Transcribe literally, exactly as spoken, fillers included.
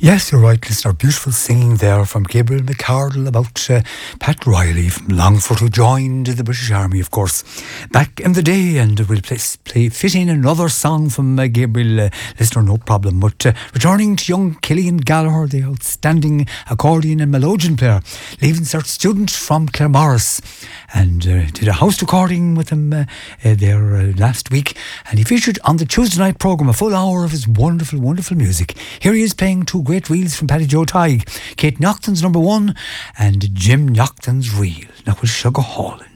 Yes, you're right, listener. Beautiful singing there from Gabriel McArdle about uh, Pat Riley from Longford, who joined the British Army, of course, back in the day. And we'll play, play fit in another song from uh, Gabriel, uh, listener, no problem. But uh, returning to young Killian Gallagher, the outstanding accordion and melodeon player, Leaving Cert student from Claremorris, and uh, did a house recording with him uh, uh, there uh, last week. And he featured on the Tuesday night programme a full hour of his wonderful, wonderful music. Here he is playing two great reels from Paddy Joe Tighe, Kate Naughton's Number One and Jim Naughton's Reel. Now we'll go hauling.